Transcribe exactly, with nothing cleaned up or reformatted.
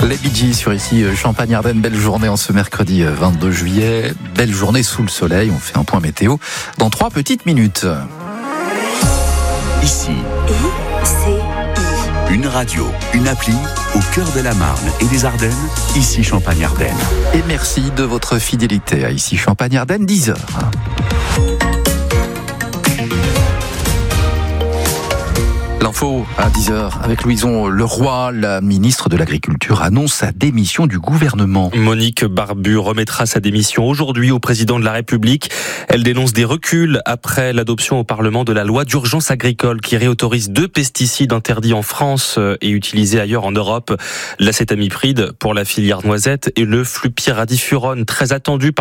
Les Bee Gees sur ici Champagne-Ardenne, belle journée en ce mercredi vingt-deux juillet, belle journée sous le soleil, on fait un point météo dans trois petites minutes. Ici, I C I. une radio, une appli au cœur de la Marne et des Ardennes, ici Champagne-Ardenne. Et merci de votre fidélité à ici Champagne-Ardenne, dix heures. L'info à dix heures avec Louison Leroy, la ministre de l'Agriculture annonce sa démission du gouvernement. Monique Barbu remettra sa démission aujourd'hui au président de la République. Elle dénonce des reculs après l'adoption au Parlement de la loi d'urgence agricole qui réautorise deux pesticides interdits en France et utilisés ailleurs en Europe, l'acétamipride pour la filière noisette et le flupyradifurone, très attendu par